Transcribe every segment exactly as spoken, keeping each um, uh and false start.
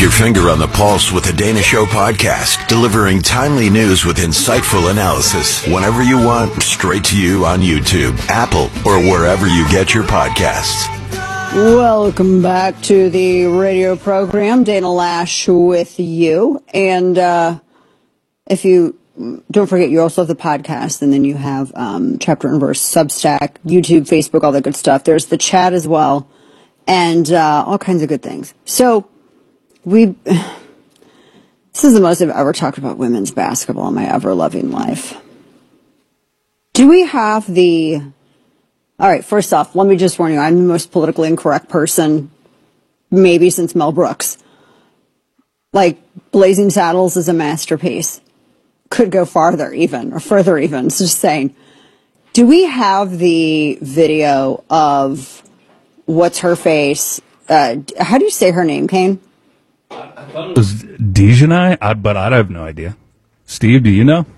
your finger on the pulse with the Dana Show podcast, delivering timely news with insightful analysis whenever you want, straight to you on YouTube, Apple, or wherever you get your podcasts. Welcome back to the radio program. Dana Lash with you. And uh, if you don't forget, you also have the podcast, and then you have um, Chapter and Verse, Substack, YouTube, Facebook, all that good stuff. There's the chat as well, and uh, all kinds of good things. So we, this is the most I've ever talked about women's basketball in my ever-loving life. Do we have the... All right, first off, let me just warn you, I'm the most politically incorrect person, maybe since Mel Brooks. Like, Blazing Saddles is a masterpiece. Could go farther even, or further even. So just saying, do we have the video of what's her face? Uh, how do you say her name, Kane? I thought it was Dejanay, I, but I have no idea. Steve, do you know?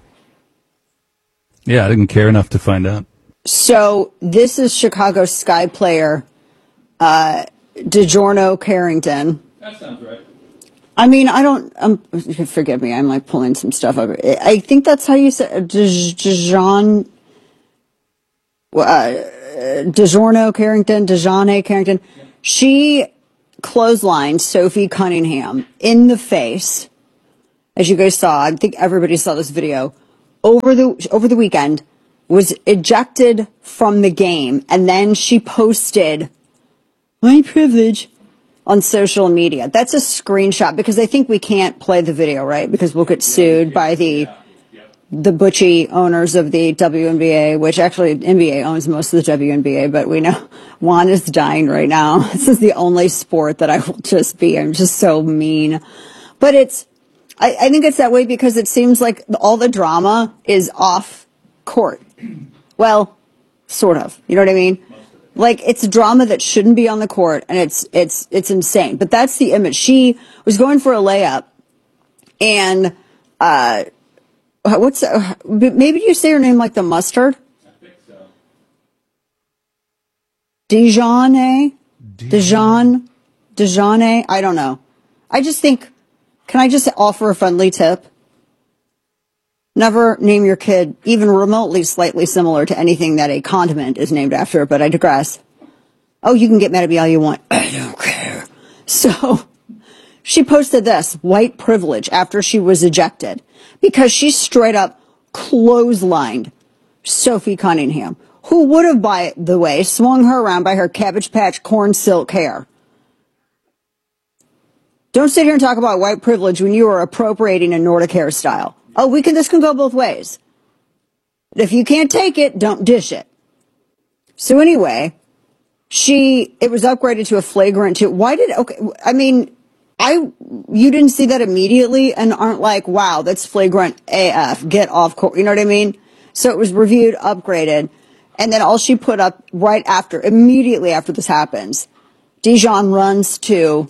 Yeah, I didn't care enough to find out. So this is Chicago Sky player uh, DeJorno Carrington. That sounds right. I mean, I don't, um, forgive me, I'm like pulling some stuff over. I think that's how you say, Dijon, uh, DeJorno Carrington, Dejane Carrington. Yeah. She clotheslined Sophie Cunningham in the face, as you guys saw. I think everybody saw this video over the, over the weekend. Was ejected from the game, and then she posted my privilege on social media. That's a screenshot, because I think we can't play the video, right? Because we'll get sued by the the butchy owners of the W N B A, which actually N B A owns most of the W N B A, but we know Juan is dying right now. This is the only sport that I will just be. I'm just so mean. But it's, I, I think it's that way because it seems like all the drama is off court. Well, sort of. You know what I mean? Like, it's drama that shouldn't be on the court, and it's it's it's insane. But that's the image. She was going for a layup, and uh, what's uh, maybe you say her name like the mustard? I think so. Dijon, Dijon, Dijon. I don't know. I just think. Can I just offer a friendly tip? Never name your kid even remotely slightly similar to anything that a condiment is named after, but I digress. Oh, you can get mad at me all you want. I don't care. So she posted this, white privilege, after she was ejected, because she straight up clotheslined Sophie Cunningham, who would have, by the way, swung her around by her Cabbage Patch corn silk hair. Don't sit here and talk about white privilege when you are appropriating a Nordic hairstyle. Oh, we can, this can go both ways. If you can't take it, don't dish it. So anyway, she, it was upgraded to a flagrant two. Why did, okay, I mean, I, you didn't see that immediately and aren't like, wow, that's flagrant A F, get off court, you know what I mean? So it was reviewed, upgraded, and then all she put up right after, immediately after this happens, Dijon runs to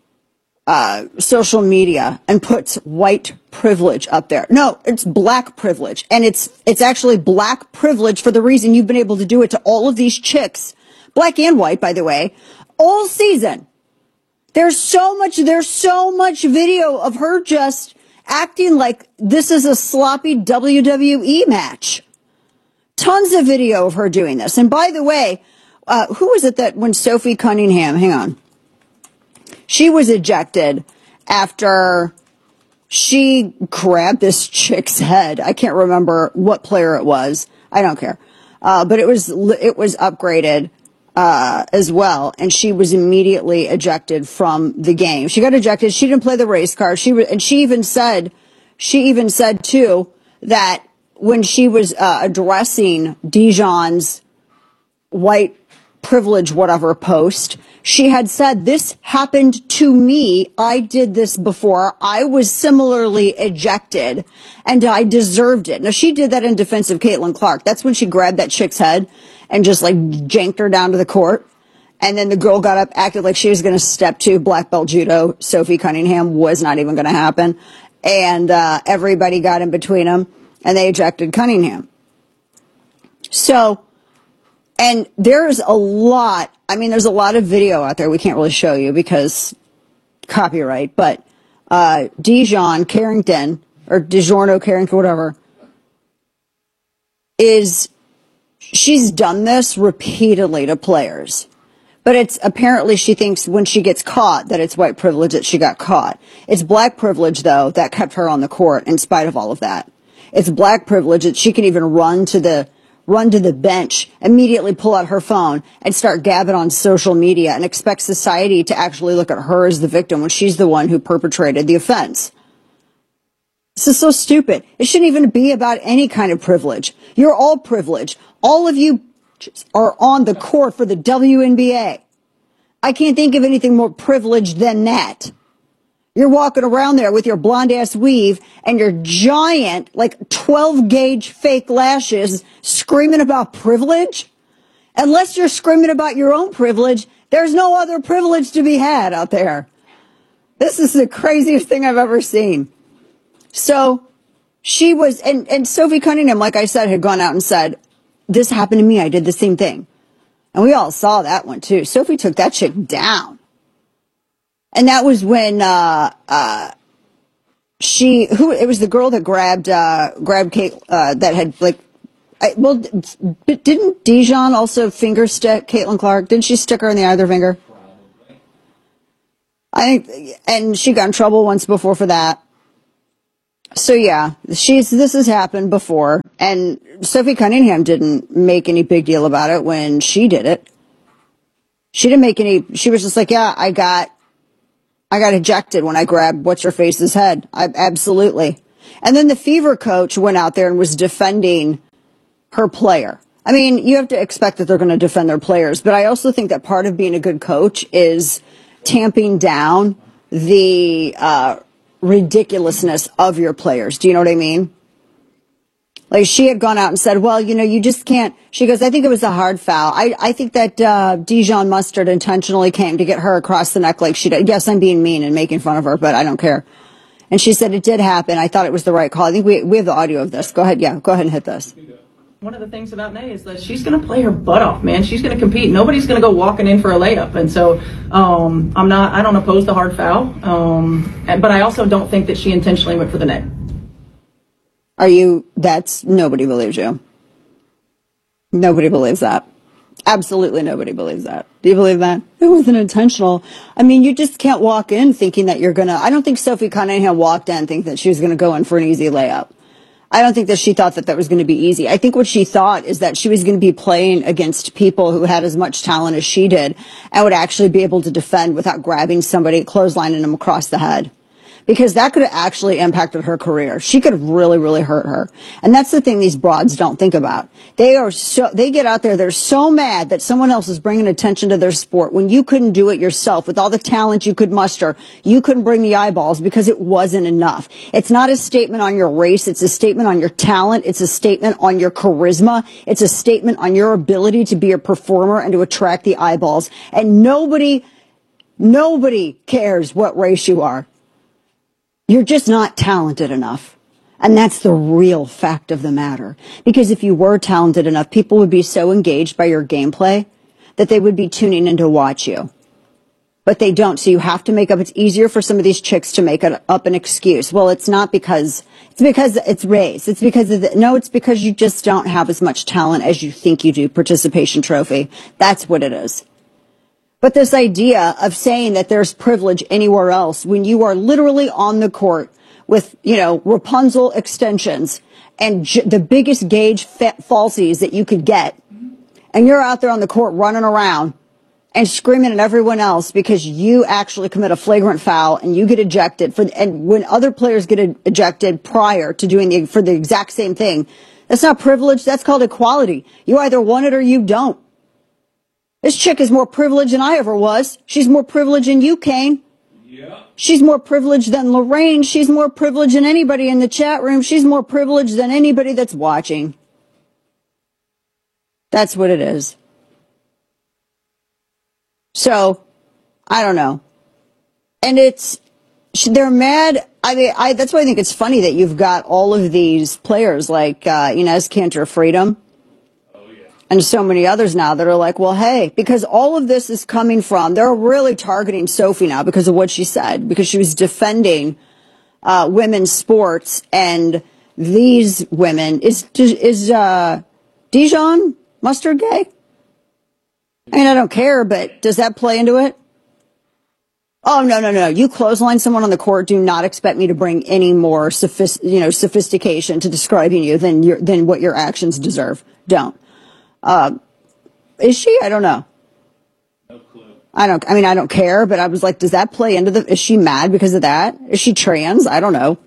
Uh, social media and puts white privilege up there. No, it's black privilege. And it's, it's actually black privilege for the reason you've been able to do it to all of these chicks, black and white, by the way, all season. There's so much, there's so much video of her just acting like this is a sloppy W W E match. Tons of video of her doing this. And by the way, uh, who was it that when Sophie Cunningham, hang on. She was ejected after she grabbed this chick's head. I can't remember what player it was. I don't care. Uh, but it was, it was upgraded, uh, as well. And she was immediately ejected from the game. She got ejected. She didn't play the race card. She was, and she even said, she even said too, that when she was, uh, addressing Dijon's white privilege, whatever post, she had said, this happened to me. I did this before. I was similarly ejected and I deserved it. Now, she did that in defense of Caitlin Clark. That's when she grabbed that chick's head and just like janked her down to the court. And then the girl got up, acted like she was going to step to black belt judo. Sophie Cunningham was not even going to happen. And uh, everybody got in between them and they ejected Cunningham. So, and there's a lot, I mean, there's a lot of video out there we can't really show you because copyright, but uh, Dijon Carrington, or DiGiorno Carrington, whatever, is, she's done this repeatedly to players. But it's apparently she thinks when she gets caught that it's white privilege that she got caught. It's black privilege, though, that kept her on the court in spite of all of that. It's black privilege that she can even run to the run to the bench, immediately pull out her phone, and start gabbing on social media and expect society to actually look at her as the victim when she's the one who perpetrated the offense. This is so stupid. It shouldn't even be about any kind of privilege. You're all privileged. All of you are on the court for the W N B A. I can't think of anything more privileged than that. You're walking around there with your blonde ass weave and your giant, like twelve gauge fake lashes screaming about privilege. Unless you're screaming about your own privilege, there's no other privilege to be had out there. This is the craziest thing I've ever seen. So she was, and, and Sophie Cunningham, like I said, had gone out and said, this happened to me. I did the same thing. And we all saw that one too. Sophie took that chick down. And that was when, uh, uh, she, who, it was the girl that grabbed, uh, grabbed Kate, uh, that had like, I, well, didn't Dijon also finger stick Caitlin Clark? Didn't she stick her in the other finger? I think, and she got in trouble once before for that. So yeah, she's, this has happened before, and Sophie Cunningham didn't make any big deal about it when she did it. She didn't make any, she was just like, yeah, I got, I got ejected when I grabbed what's-her-face's head. I, absolutely. And then the Fever coach went out there and was defending her player. I mean, you have to expect that they're going to defend their players, but I also think that part of being a good coach is tamping down the, uh, ridiculousness of your players. Do you know what I mean? Like, she had gone out and said, well, you know, you just can't. She goes, I think it was a hard foul. I, I think that uh, Dijon Mustard intentionally came to get her across the neck like she did. Yes, I'm being mean and making fun of her, but I don't care. And she said it did happen. I thought it was the right call. I think we we have the audio of this. Go ahead. Yeah, go ahead and hit this. One of the things about Nay is that she's going to play her butt off, man. She's going to compete. Nobody's going to go walking in for a layup. And so um, I'm not, I don't oppose the hard foul. Um, and, but I also don't think that she intentionally went for the net. Are you, that's, nobody believes you. Nobody believes that. Absolutely nobody believes that. Do you believe that? It wasn't intentional. I mean, you just can't walk in thinking that you're going to, I don't think Sophie Cunningham walked in thinking that she was going to go in for an easy layup. I don't think that she thought that that was going to be easy. I think what she thought is that she was going to be playing against people who had as much talent as she did and would actually be able to defend without grabbing somebody, clotheslining them across the head. Because that could have actually impacted her career. She could have really, really hurt her. And that's the thing these broads don't think about. They are so, they get out there, they're so mad that someone else is bringing attention to their sport when you couldn't do it yourself with all the talent you could muster. You couldn't bring the eyeballs because it wasn't enough. It's not a statement on your race. It's a statement on your talent. It's a statement on your charisma. It's a statement on your ability to be a performer and to attract the eyeballs. And nobody, nobody cares what race you are. You're just not talented enough. And that's the real fact of the matter. Because if you were talented enough, people would be so engaged by your gameplay that they would be tuning in to watch you. But they don't. So you have to make up. It's easier for some of these chicks to make up an excuse. Well, it's not because, it's because it's race. It's because of the, no, it's because you just don't have as much talent as you think you do. Participation trophy. That's what it is. But this idea of saying that there's privilege anywhere else when you are literally on the court with, you know, Rapunzel extensions and j- the biggest gauge fa- falsies that you could get, and you're out there on the court running around and screaming at everyone else because you actually commit a flagrant foul and you get ejected for, and when other players get e- ejected prior to doing the, for the exact same thing, that's not privilege. That's called equality. You either want it or you don't. This chick is more privileged than I ever was. She's more privileged than you, Kane. Yeah. She's more privileged than Lorraine. She's more privileged than anybody in the chat room. She's more privileged than anybody that's watching. That's what it is. So, I don't know. And it's, they're mad. I mean, I, that's why I think it's funny that you've got all of these players like uh, Inez Kanter Freedom. and so many others now that are like, well, hey, because all of this is coming from, they're really targeting Sophie now because of what she said, because she was defending uh, women's sports, and these women, is, is uh, Dijon Mustard gay? I mean, I don't care, but does that play into it? Oh, no, no, no. You clothesline someone on the court. Do not expect me to bring any more sophist- you know, sophistication to describing you than your, than what your actions deserve. Don't. Uh, is she? I don't know. No clue. I don't, I mean, I don't care, but I was like, does that play into the, is she mad because of that? Is she trans? I don't know.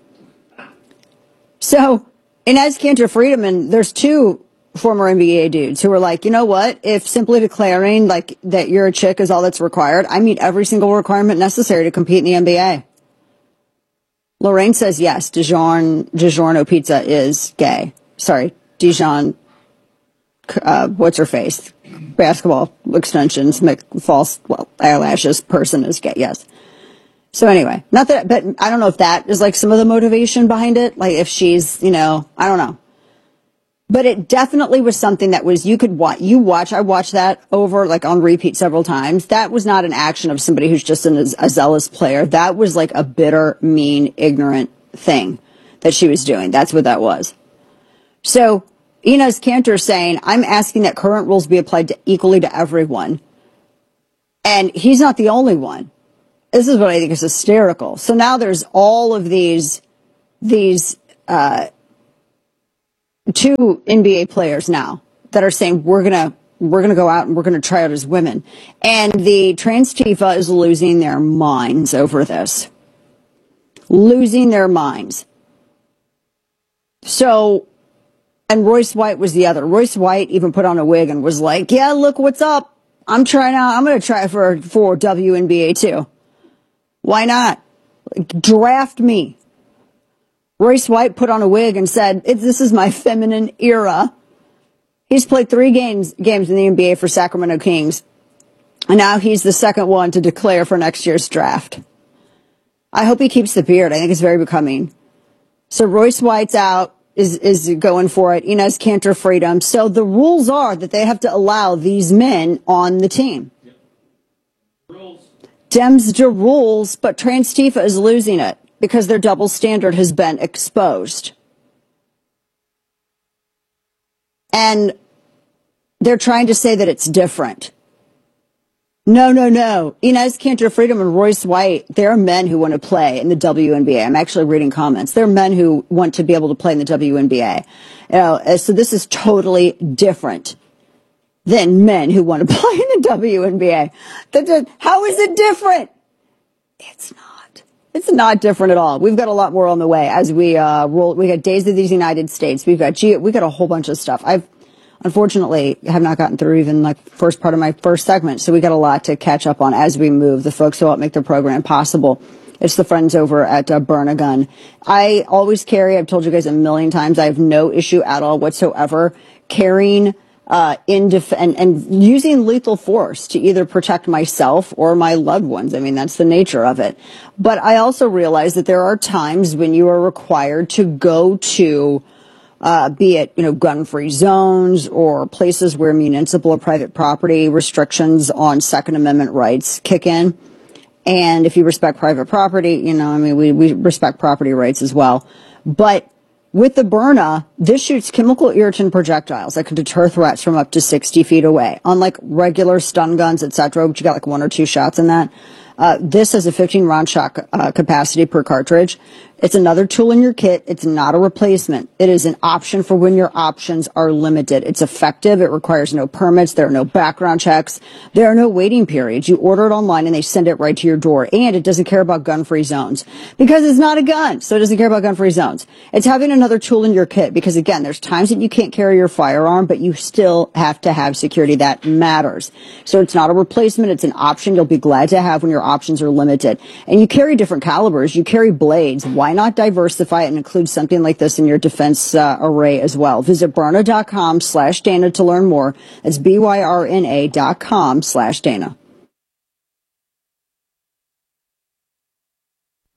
So, Inez Cantor Friedman, there's two former N B A dudes who were like, you know what? If simply declaring like that you're a chick is all that's required, I meet every single requirement necessary to compete in the N B A. Lorraine says yes. Dijon, DiGiorno Pizza is gay. Sorry, Dijon. Uh, what's her face? Basketball extensions, make false well, eyelashes. Person is gay. Yes. So anyway, not that, but I don't know if that is like some of the motivation behind it. Like if she's, you know, I don't know. But it definitely was something that was, you could watch, you watch, I watched that over, like on repeat several times. That was not an action of somebody who's just an, a zealous player. That was like a bitter, mean, ignorant thing that she was doing. That's what that was. So, Inez Cantor saying, I'm asking that current rules be applied to equally to everyone. And he's not the only one. This is what I think is hysterical. So now there's all of these, these, uh, two N B A players now that are saying we're gonna we're gonna go out and we're gonna try out as women, and the trans Tifa is losing their minds over this, losing their minds. So, and Royce White was the other. Royce White even put on a wig and was like, "Yeah, look what's up. I'm trying out. I'm gonna try for for W N B A too. Why not? Like, draft me." Royce White put on a wig and said, this is my feminine era. He's played three games games in the N B A for Sacramento Kings. And now he's the second one to declare for next year's draft. I hope he keeps the beard. I think it's very becoming. So Royce White's out, is, is going for it. Inez Cantor Freedom. So the rules are that they have to allow these men on the team. Yep. Rules. Dems to rules, but Trans Tifa is losing it, because their double standard has been exposed. And they're trying to say that it's different. No, no, no. Inez Cantor Freedom and Royce White, they're men who want to play in the W N B A. I'm actually reading comments. They're men who want to be able to play in the W N B A. You know, so this is totally different than men who want to play in the W N B A. How is it different? It's not. It's not different at all. We've got a lot more on the way as we uh, roll. We got Days of these United States. We've got G- we got a whole bunch of stuff. I've unfortunately have not gotten through even like first part of my first segment, so we got a lot to catch up on as we move. The folks who help make the program possible. It's the friends over at uh, Burn a Gun. I always carry. I've told you guys a million times. I have no issue at all whatsoever carrying. Uh, in def- and, and using lethal force to either protect myself or my loved ones. I mean, that's the nature of it. But I also realize that there are times when you are required to go to, uh, be it, you know, gun-free zones or places where municipal or private property restrictions on Second Amendment rights kick in. And if you respect private property, you know, I mean, we, we respect property rights as well. But with the Byrna, this shoots chemical irritant projectiles that can deter threats from up to sixty feet away. Unlike regular stun guns, et cetera, which you got like one or two shots in that, uh, this has a fifteen round shot uh, capacity per cartridge. It's another tool in your kit. It's not a replacement. It is an option for when your options are limited. It's effective. It requires no permits. There are no background checks. There are no waiting periods. You order it online and they send it right to your door. And it doesn't care about gun-free zones because it's not a gun. So it doesn't care about gun-free zones. It's having another tool in your kit because, again, there's times that you can't carry your firearm, but you still have to have security. That matters. So it's not a replacement. It's an option you'll be glad to have when your options are limited. And you carry different calibers. You carry blades. Why not diversify and include something like this in your defense uh, array as well? Visit Byrna.com slash Dana to learn more. That's B Y R N A dot com slash Dana.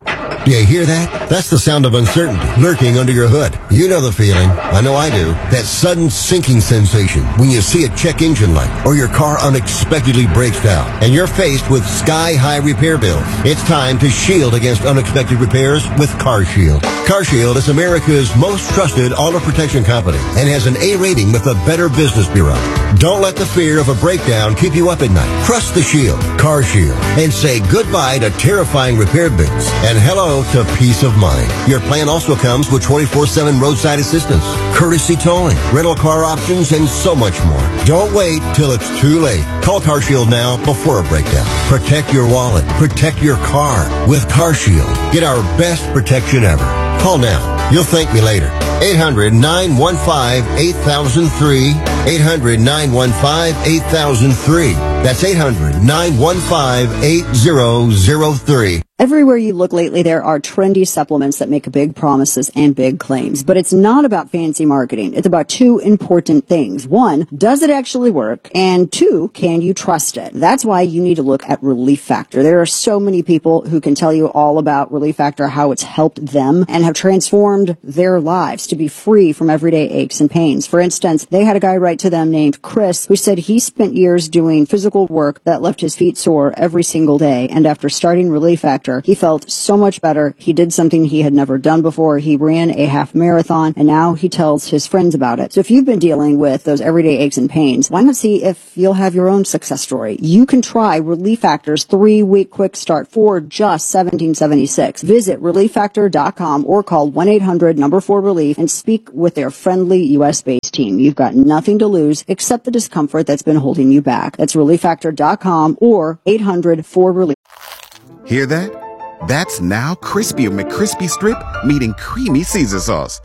Do you hear that? That's the sound of uncertainty lurking under your hood. You know the feeling. I know I do. That sudden sinking sensation when you see a check engine light or your car unexpectedly breaks down and you're faced with sky-high repair bills. It's time to shield against unexpected repairs with CarShield. CarShield is America's most trusted auto protection company and has an A rating with the Better Business Bureau. Don't let the fear of a breakdown keep you up at night. Trust the Shield, CarShield, and say goodbye to terrifying repair bills and hello to peace of mind. Your plan also comes with twenty-four seven roadside assistance, courtesy towing, rental car options, and so much more. Don't wait till it's too late. Call CarShield now before a breakdown. Protect your wallet. Protect your car with CarShield. Get our best protection ever. Call now. You'll thank me later. eight hundred, nine one five, eight thousand three. eight hundred, nine one five, eight thousand three. That's eight hundred, nine one five, eight thousand three. Everywhere you look lately, there are trendy supplements that make big promises and big claims. But it's not about fancy marketing. It's about two important things. One, does it actually work? And two, can you trust it? That's why you need to look at Relief Factor. There are so many people who can tell you all about Relief Factor, how it's helped them and have transformed their lives to be free from everyday aches and pains. For instance, they had a guy write to them named Chris who said he spent years doing physical work that left his feet sore every single day. And after starting Relief Factor, he felt so much better. He did something he had never done before. He ran a half marathon, and now he tells his friends about it. So if you've been dealing with those everyday aches and pains, why not see if you'll have your own success story? You can try Relief Factor's three-week quick start for just seventeen seventy-six. Visit relief factor dot com or call one eight hundred number four relief and speak with their friendly U S-based team. You've got nothing to lose except the discomfort that's been holding you back. That's relief factor dot com or eight hundred four relief. Hear that? That's now Crispy McCrispy Strip meeting Creamy Caesar Sauce.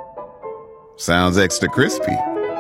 Sounds extra crispy.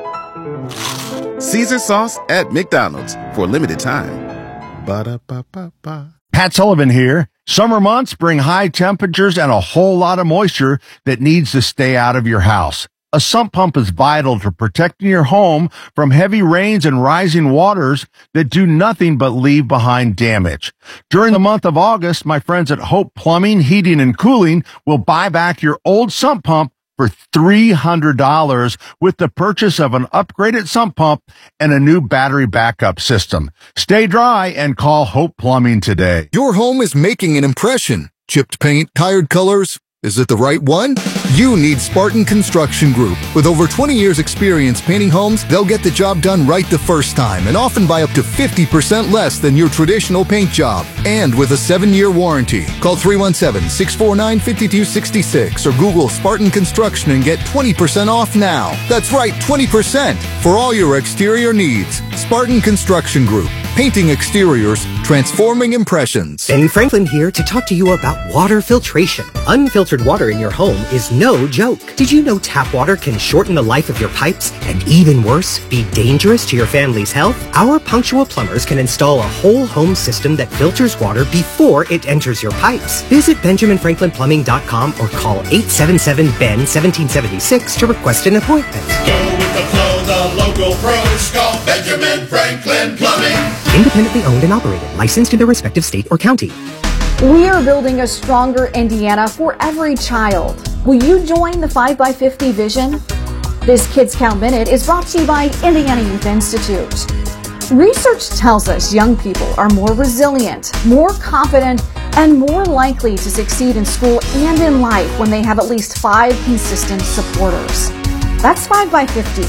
Caesar Sauce at McDonald's for a limited time. Ba-da-ba-ba-ba. Pat Sullivan here. Summer months bring high temperatures and a whole lot of moisture that needs to stay out of your house. A sump pump is vital to protecting your home from heavy rains and rising waters that do nothing but leave behind damage. During the month of August, my friends at Hope Plumbing, Heating, and Cooling will buy back your old sump pump for three hundred dollars with the purchase of an upgraded sump pump and a new battery backup system. Stay dry and call Hope Plumbing today. Your home is making an impression. Chipped paint, tired colors. Is it the right one? You need Spartan Construction Group. With over twenty years experience painting homes, they'll get the job done right the first time and often by up to fifty percent less than your traditional paint job. And with a seven-year warranty. Call three one seven, six four nine, five two six six or Google Spartan Construction and get twenty percent off now. That's right, twenty percent for all your exterior needs. Spartan Construction Group. Painting exteriors, transforming impressions. Ben Franklin here to talk to you about water filtration. Unfiltered water in your home is no joke. Did you know tap water can shorten the life of your pipes and, even worse, be dangerous to your family's health? Our punctual plumbers can install a whole home system that filters water before it enters your pipes. Visit benjamin franklin plumbing dot com or call eight seven seven B E N one seven seven six to request an appointment. Go with the flow, the local pros call Benjamin Franklin Plumbing. Independently owned and operated, licensed in the respective state or county. We are building a stronger Indiana for every child. Will you join the five by fifty vision? This Kids Count Minute is brought to you by Indiana Youth Institute. Research tells us young people are more resilient, more confident, and more likely to succeed in school and in life when they have at least five consistent supporters. That's five by fifty.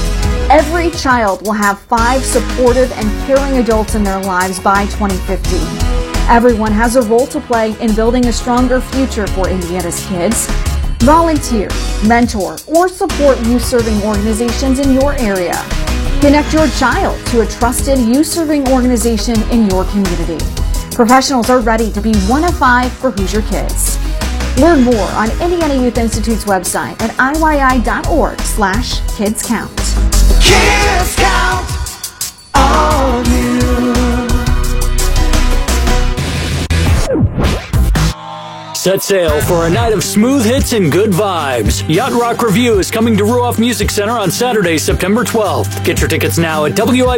Every child will have five supportive and caring adults in their lives by twenty fifty. Everyone has a role to play in building a stronger future for Indiana's kids. Volunteer, mentor, or support youth-serving organizations in your area. Connect your child to a trusted youth-serving organization in your community. Professionals are ready to be one of five for Hoosier Kids. Learn more on Indiana Youth Institute's website at I Y I dot org slash kids count. Kids Count on you. Set sail for a night of smooth hits and good vibes. Yacht Rock Review is coming to Ruoff Music Center on Saturday, September twelfth. Get your tickets now at W I